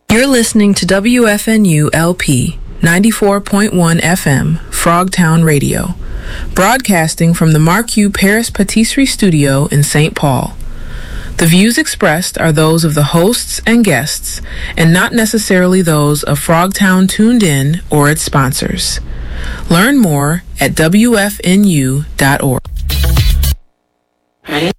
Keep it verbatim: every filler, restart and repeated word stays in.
You're listening to W F N U L P ninety-four point one F M, Frogtown Radio, broadcasting from the Marquis Paris Patisserie Studio in Saint Paul. The views expressed are those of the hosts and guests, and not necessarily those of Frogtown Tuned In or its sponsors. Learn more at W F N U dot org. Ready?